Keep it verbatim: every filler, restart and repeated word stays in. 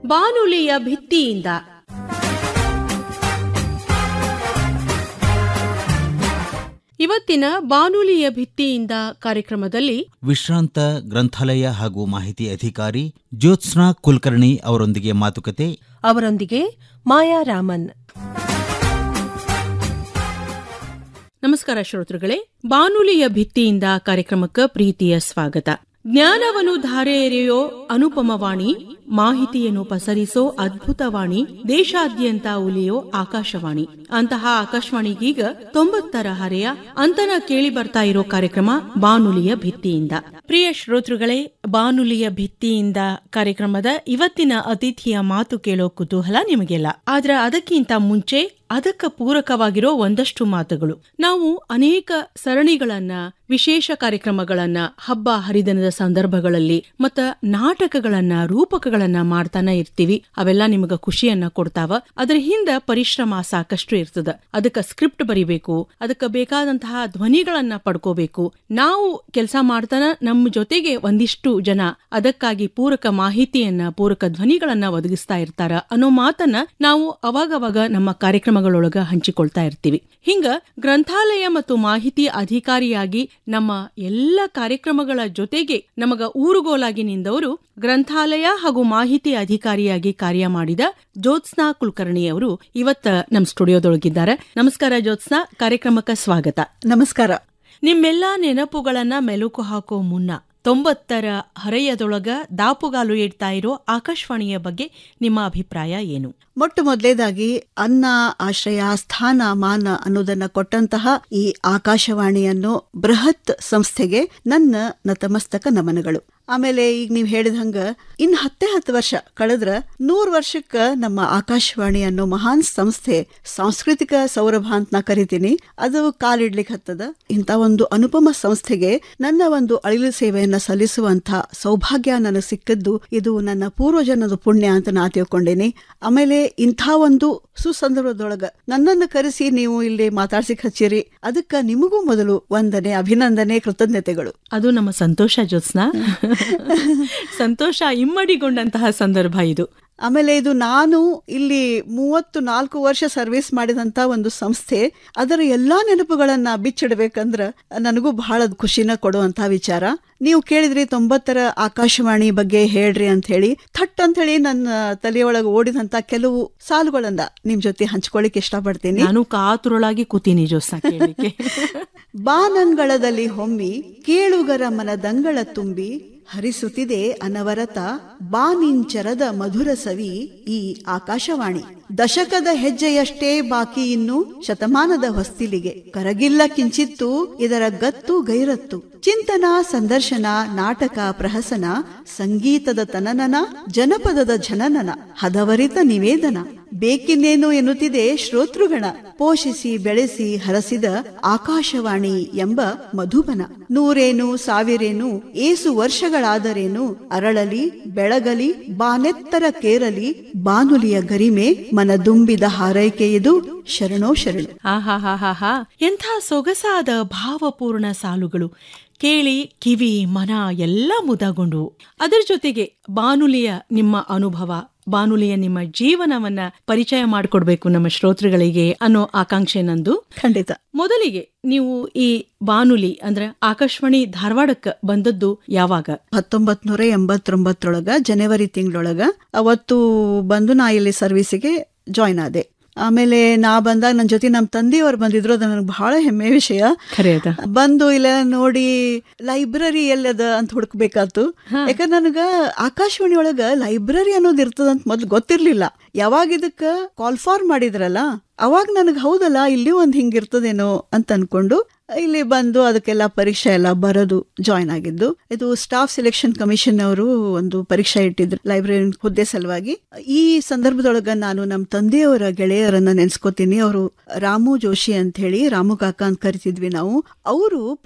ಬಾನುಲಿಯ ಭಿತ್ತಿಯಿಂದ. ಇವತ್ತಿನ ಬಾನುಲಿಯ ಭಿತ್ತಿಯಿಂದ ಕಾರ್ಯಕ್ರಮದಲ್ಲಿ ವಿಶ್ರಾಂತ ಗ್ರಂಥಾಲಯ ಹಾಗೂ ಮಾಹಿತಿ ಅಧಿಕಾರಿ ಜ್ಯೋತ್ಸ್ನಾ ಕುಲಕರ್ಣಿ ಅವರೊಂದಿಗೆ ಮಾತುಕತೆ. ಅವರೊಂದಿಗೆ ಮಾಯಾ ರಾಮನ್. ನಮಸ್ಕಾರ ಶ್ರೋತೃಗಳೇ, ಬಾನುಲಿಯ ಭಿತ್ತಿಯಿಂದ ಕಾರ್ಯಕ್ರಮಕ್ಕೆ ಪ್ರೀತಿಯ ಸ್ವಾಗತ. ಜ್ಞಾನವನ್ನು ಧಾರೆ ಎರೆಯೋ ಅನುಪಮವಾಣಿ, ಮಾಹಿತಿಯನ್ನು ಪಸರಿಸೋ ಅದ್ಭುತವಾಣಿ, ದೇಶಾದ್ಯಂತ ಉಲಿಯೋ ಆಕಾಶವಾಣಿ. ಅಂತಹ ಆಕಾಶವಾಣಿಗೀಗ ತೊಂಬತ್ತರ ಹರೆಯ ಅಂತನ ಕೇಳಿ ಬರ್ತಾ ಇರೋ ಕಾರ್ಯಕ್ರಮ ಬಾನುಲಿಯ ಭಿತ್ತಿಯಿಂದ. ಪ್ರಿಯ ಶ್ರೋತೃಗಳೇ, ಬಾನುಲಿಯ ಭಿತ್ತಿಯಿಂದ ಕಾರ್ಯಕ್ರಮದ ಇವತ್ತಿನ ಅತಿಥಿಯ ಮಾತು ಕೇಳೋ ಕುತೂಹಲ ನಿಮಗೆಲ್ಲ. ಆದ್ರೆ ಅದಕ್ಕಿಂತ ಮುಂಚೆ ಅದಕ್ಕೆ ಪೂರಕವಾಗಿರೋ ಒಂದಷ್ಟು ಮಾತುಗಳು. ನಾವು ಅನೇಕ ಸರಣಿಗಳನ್ನ, ವಿಶೇಷ ಕಾರ್ಯಕ್ರಮಗಳನ್ನ ಹಬ್ಬ ಹರಿದಿನದ ಸಂದರ್ಭಗಳಲ್ಲಿ ಮತ್ತ ನಾಟಕಗಳನ್ನ, ರೂಪಕಗಳನ್ನ ಮಾಡ್ತಾನೆ ಇರ್ತೀವಿ. ಅವೆಲ್ಲ ನಿಮಗ ಖುಷಿಯನ್ನ ಕೊಡ್ತಾವ. ಅದ್ರ ಹಿಂದ ಪರಿಶ್ರಮ ಸಾಕಷ್ಟು ಇರ್ತದ. ಅದಕ್ಕ ಸ್ಕ್ರಿಪ್ಟ್ ಬರಿಬೇಕು, ಅದಕ್ಕ ಬೇಕಾದಂತಹ ಧ್ವನಿಗಳನ್ನ ಪಡ್ಕೋಬೇಕು. ನಾವು ಕೆಲಸ ಮಾಡ್ತಾನ ನಮ್ಮ ಜೊತೆಗೆ ಒಂದಿಷ್ಟು ಜನ ಅದಕ್ಕಾಗಿ ಪೂರಕ ಮಾಹಿತಿಯನ್ನ, ಪೂರಕ ಧ್ವನಿಗಳನ್ನ ಒದಗಿಸ್ತಾ ಇರ್ತಾರ ಅನ್ನೋ ಮಾತನ್ನ ನಾವು ಅವಾಗವಾಗ ನಮ್ಮ ಕಾರ್ಯಕ್ರಮಗಳೊಳಗ ಹಂಚಿಕೊಳ್ತಾ ಇರ್ತೀವಿ. ಹಿಂಗ ಗ್ರಂಥಾಲಯ ಮತ್ತು ಮಾಹಿತಿ ಅಧಿಕಾರಿಯಾಗಿ ನಮ್ಮ ಎಲ್ಲ ಕಾರ್ಯಕ್ರಮಗಳ ಜೊತೆಗೆ ನಮಗ ಊರುಗೋಲಾಗಿ ನಿಂದವರು ಗ್ರಂಥಾಲಯ ಹಾಗೂ ಮಾಹಿತಿ ಅಧಿಕಾರಿಯಾಗಿ ಕಾರ್ಯ ಮಾಡಿದ ಜ್ಯೋತ್ಸ್ನಾ ಕುಲಕರ್ಣಿ ಅವರು ಇವತ್ತ ನಮ್ಮ ಸ್ಟುಡಿಯೋದೊಳಗಿದ್ದಾರೆ. ನಮಸ್ಕಾರ ಜ್ಯೋತ್ಸ್ನಾ, ಕಾರ್ಯಕ್ರಮಕ್ಕೆ ಸ್ವಾಗತ. ನಮಸ್ಕಾರ. ನಿಮ್ಮೆಲ್ಲಾ ನೆನಪುಗಳನ್ನ ಮೆಲುಕು ಹಾಕೋ ಮುನ್ನ ತೊಂಬತ್ತರ ಹರೆಯದೊಳಗ ದಾಪುಗಾಲು ಇಡ್ತಾ ಇರೋ ಆಕಾಶವಾಣಿಯ ಬಗ್ಗೆ ನಿಮ್ಮ ಅಭಿಪ್ರಾಯ ಏನು? ಮೊಟ್ಟ ಮೊದಲೇದಾಗಿ ಅನ್ನ, ಆಶ್ರಯ, ಸ್ಥಾನ, ಮಾನ ಅನ್ನೋದನ್ನ ಕೊಟ್ಟಂತಹ ಈ ಆಕಾಶವಾಣಿಯನ್ನು ಬೃಹತ್ ಸಂಸ್ಥೆಗೆ ನನ್ನ ನತಮಸ್ತಕ ನಮನಗಳು. ಆಮೇಲೆ ಈಗ ನೀವ್ ಹೇಳಿದಂಗ ಇನ್ ಹತ್ತೇ ಹತ್ತು ವರ್ಷ ಕಳೆದ್ರ ನೂರ್ ವರ್ಷಕ್ಕ ನಮ್ಮ ಆಕಾಶವಾಣಿ ಅನ್ನೋ ಮಹಾನ್ ಸಂಸ್ಥೆ, ಸಾಂಸ್ಕೃತಿಕ ಸೌರಭ ಅಂತ ನಾ ಕರಿತೀನಿ, ಅದು ಕಾಲಿಡ್ಲಿಕ್ಕೆ ಹತ್ತದ. ಇಂಥ ಒಂದು ಅನುಪಮ ಸಂಸ್ಥೆಗೆ ನನ್ನ ಒಂದು ಅಳಿಲು ಸೇವೆಯನ್ನ ಸಲ್ಲಿಸುವಂತ ಸೌಭಾಗ್ಯ ನನಗೆ ಸಿಕ್ಕದ್ದು ಇದು ನನ್ನ ಪೂರ್ವಜನದ ಪುಣ್ಯ ಅಂತ ನಾ ತಿಳ್ಕೊಂಡೇನಿ. ಆಮೇಲೆ ಇಂಥ ಒಂದು ಸುಸಂದರ್ಭದೊಳಗ ನನ್ನನ್ನು ಕರೆಸಿ ನೀವು ಇಲ್ಲಿ ಮಾತಾಡ್ಸಿಕ್ ಹಚ್ಚಿರಿ, ಅದಕ್ಕ ನಿಮಗೂ ಮೊದಲು ವಂದನೆ, ಅಭಿನಂದನೆ, ಕೃತಜ್ಞತೆಗಳು. ಅದು ನಮ್ಮ ಸಂತೋಷ ಜ್ಯೋತ್ಸ್ನಾ. ಸಂತೋಷ ಇಮ್ಮಡಿಗೊಂಡಂತಹ ಸಂದರ್ಭ ಇದು. ಆಮೇಲೆ ಇದು ನಾನು ಇಲ್ಲಿ ಮೂವತ್ತು ನಾಲ್ಕು ವರ್ಷ ಸರ್ವಿಸ್ ಮಾಡಿದಂತ ಒಂದು ಸಂಸ್ಥೆ, ಅದರ ಎಲ್ಲಾ ನೆನಪುಗಳನ್ನ ಬಿಚ್ಚಿಡ್ಬೇಕಂದ್ರ ನನಗೂ ಬಹಳ ಖುಷಿನ ಕೊಡುವಂತಹ ವಿಚಾರ. ನೀವು ಕೇಳಿದ್ರಿ ತೊಂಬತ್ತರ ಆಕಾಶವಾಣಿ ಬಗ್ಗೆ ಹೇಳ್ರಿ ಅಂತ ಹೇಳಿ, ಥಟ್ ಅಂತ ಹೇಳಿ ನನ್ನ ತಲೆಯೊಳಗೆ ಓಡಿದಂತ ಕೆಲವು ಸಾಲುಗಳನ್ನ ನಿಮ್ ಜೊತೆ ಹಂಚ್ಕೊಳ್ಳಿಕ್ ಇಷ್ಟಪಡ್ತೀನಿ. ನಾನು ಕಾತುರಳಾಗಿ ಕೂತೀನಿ ಜೋಸ್ನ ಕೇಳಲಿಕ್ಕೆ. ಬಾನಂಗಳದಲ್ಲಿ ಹೊಮ್ಮಿ ಕೇಳುಗರ ಮನದಂಗಳ ತುಂಬಿ ಹರಿಸುತ್ತಿದೆ ಅನವರತ ಬಾನಿಂಚರದ ಮಧುರ ಸವಿ ಈ ಆಕಾಶವಾಣಿ. ದಶಕದ ಹೆಜ್ಜೆಯಷ್ಟೇ ಬಾಕಿ, ಇನ್ನು ಶತಮಾನದ ಹೊಸ್ತಿಲಿಗೆ ಕರಗಿಲ್ಲ ಕಿಂಚಿತ್ತು ಇದರ ಗತ್ತು ಗೈರತ್ತು. ಚಿಂತನ, ಸಂದರ್ಶನ, ನಾಟಕ, ಪ್ರಹಸನ, ಸಂಗೀತದ ತನನನ, ಜನಪದದ ಜನನನ, ಹದವರಿತ ನಿವೇದನ, ಬೇಕಿನ್ನೇನು ಎನ್ನುತ್ತಿದೆ ಶ್ರೋತೃಗಣ. ಪೋಷಿಸಿ ಬೆಳೆಸಿ ಹರಸಿದ ಆಕಾಶವಾಣಿ ಎಂಬ ಮಧುಬನ. ನೂರೇನು ಸಾವಿರೇನು ಏಸು ವರ್ಷಗಳಾದರೇನು, ಅರಳಲಿ ಬೆಳಗಲಿ ಬಾನೆತ್ತರ ಕೇರಲಿ, ಬಾನುಲಿಯ ಗರಿಮೆ ಮನದುಂಬಿದ ಹಾರೈಕೆ ಇದು ಶರಣೋ ಶರಣು. ಆಹಾಹಾಹಾ, ಎಂಥ ಸೊಗಸಾದ ಭಾವಪೂರ್ಣ ಸಾಲುಗಳು. ಕೇಳಿ ಕಿವಿ ಮನ ಎಲ್ಲ ಮುದಗೊಂಡು. ಅದರ ಜೊತೆಗೆ ಬಾನುಲಿಯ ನಿಮ್ಮ ಅನುಭವ, ಬಾನುಲಿಯ ನಿಮ್ಮ ಜೀವನವನ್ನ ಪರಿಚಯ ಮಾಡಿಕೊಡ್ಬೇಕು ನಮ್ಮ ಶ್ರೋತೃಗಳಿಗೆ ಅನ್ನೋ ಆಕಾಂಕ್ಷೆ ನಂದು. ಖಂಡಿತ. ಮೊದಲಿಗೆ ನೀವು ಈ ಬಾನುಲಿ ಅಂದ್ರೆ ಆಕಾಶವಾಣಿ ಧಾರವಾಡಕ್ಕೆ ಬಂದದ್ದು ಯಾವಾಗ? ಹತ್ತೊಂಬತ್ ನೂರ ಎಂಬತ್ತೊಂಬತ್ತರೊಳಗ ಜನವರಿ ತಿಂಗಳೊಳಗ ಅವತ್ತು ಬಂದು ನಾ ಇಲ್ಲಿ ಸರ್ವಿಸಿಗೆ ಜಾಯ್ನ್ ಆದೆ. ಆಮೇಲೆ ನಾ ಬಂದಾಗ ನನ್ನ ಜೊತೆ ನಮ್ಮ ತಂದೆಯವರು ಬಂದಿದ್ರು, ಅದು ನನಗೆ ಬಹಳ ಹೆಮ್ಮೆ ವಿಷಯ. ಬಂದು ಇಲ್ಲ ನೋಡಿ ಲೈಬ್ರರಿ ಎಲ್ಲದ ಅಂತ ಹುಡುಕ್ಬೇಕಾತು. ಯಾಕಂದ್ರೆ ನನಗ ಆಕಾಶವಾಣಿ ಒಳಗ ಲೈಬ್ರರಿ ಅನ್ನೋದು ಇರ್ತದಂತ ಮೊದ್ಲು ಗೊತ್ತಿರ್ಲಿಲ್ಲ. ಯಾವಾಗ ಇದಕ್ಕ ಕಾಲ್ ಫಾರ್ ಮಾಡಿದ್ರಲ್ಲ ಅವಾಗ ನನಗೆ ಹೌದಲ್ಲ ಇಲ್ಲಿ ಒಂದ್ ಹಿಂಗಿರ್ತದೇನೋ ಅಂತ ಅನ್ಕೊಂಡು ಇಲ್ಲಿ ಬಂದು ಅದಕ್ಕೆಲ್ಲ ಪರೀಕ್ಷೆ ಎಲ್ಲ ಬರೋದು ಜಾಯ್ನ್ ಆಗಿದ್ದು. ಇದು ಸ್ಟಾಫ್ ಸೆಲೆಕ್ಷನ್ ಕಮಿಷನ್ ಅವರು ಒಂದು ಪರೀಕ್ಷೆ ಇಟ್ಟಿದ್ರು ಲೈಬ್ರರಿ ಹುದ್ದೆ ಸಲುವಾಗಿ. ಈ ಸಂದರ್ಭದೊಳಗ ನಾನು ನಮ್ಮ ತಂದೆಯವರ ಗೆಳೆಯರನ್ನ ನೆನ್ಸ್ಕೋತೀನಿ. ಅವರು ರಾಮು ಜೋಶಿ ಅಂತ ಹೇಳಿ, ರಾಮು ಕಾಕ ಅಂತ ಕರಿತಿದ್ವಿ ನಾವು. ಅವರು